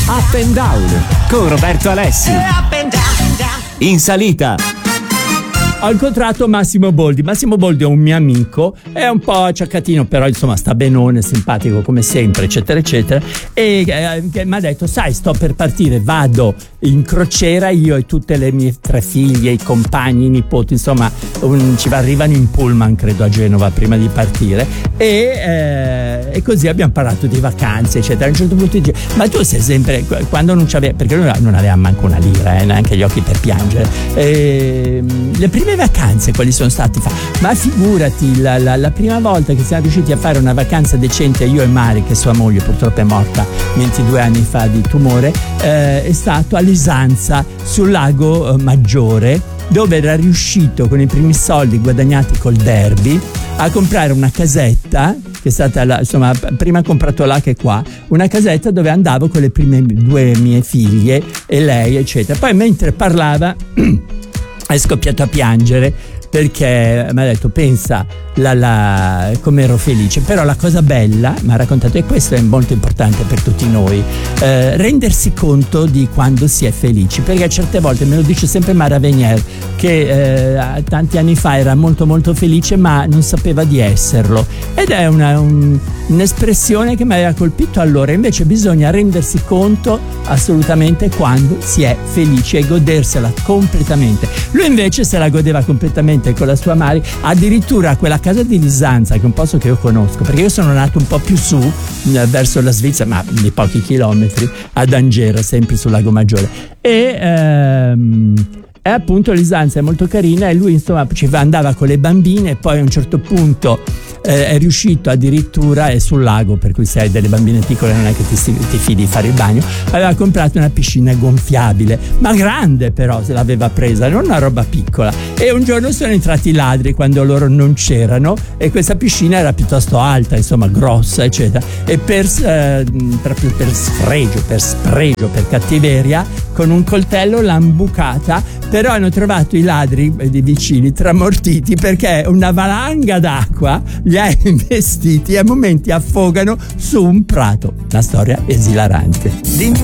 Up and Down con Roberto Alessi. In salita ho incontrato Massimo Boldi. Massimo Boldi è un mio amico, è un po' acciaccatino, però insomma sta benone, simpatico come sempre, eccetera eccetera, e mi ha detto: sai, sto per partire, vado in crociera io e tutte le mie 3 figlie, i compagni, i nipoti, insomma arrivano in pullman credo a Genova prima di partire, e così abbiamo parlato di vacanze eccetera. A un certo punto dice: ma tu sei sempre, quando non c'aveva, perché noi non avevamo manco una lira, neanche gli occhi per piangere, le prime vacanze quali sono stati? Ma figurati, la prima volta che siamo riusciti a fare una vacanza decente, io e Mari, che sua moglie purtroppo è morta 22 anni fa di tumore, è stato all'Isanza sul lago Maggiore, dove era riuscito con i primi soldi guadagnati col derby a comprare una casetta, che è stata insomma, prima comprato là che qua, una casetta dove andavo con le prime 2 mie figlie e lei eccetera. Poi mentre parlava è scoppiato a piangere perché mi ha detto: pensa come ero felice. Però la cosa bella, mi ha raccontato, e questo è molto importante per tutti noi, rendersi conto di quando si è felici, perché certe volte, me lo dice sempre Mara Venier, che tanti anni fa era molto molto felice ma non sapeva di esserlo, ed è un'espressione che mi aveva colpito allora. Invece bisogna rendersi conto assolutamente quando si è felici e godersela completamente. Lui invece se la godeva completamente con la sua Mari, addirittura quella casa di Lisanza, che è un posto che io conosco perché io sono nato un po' più su verso la Svizzera, ma di pochi chilometri, ad Angera, sempre sul lago Maggiore, e appunto Lisanza è molto carina, e lui insomma ci andava con le bambine, e poi a un certo punto è riuscito addirittura, è sul lago, per cui se hai delle bambine piccole non è che ti fidi di fare il bagno, aveva comprato una piscina gonfiabile, ma grande, però se l'aveva presa, non una roba piccola, e un giorno sono entrati i ladri quando loro non c'erano, e questa piscina era piuttosto alta, insomma grossa eccetera, e proprio per spregio, per cattiveria, con un coltello l'hanno bucata, però hanno trovato i ladri di vicini tramortiti perché una valanga d'acqua li ha investiti e a momenti affogano su un prato. Una storia esilarante.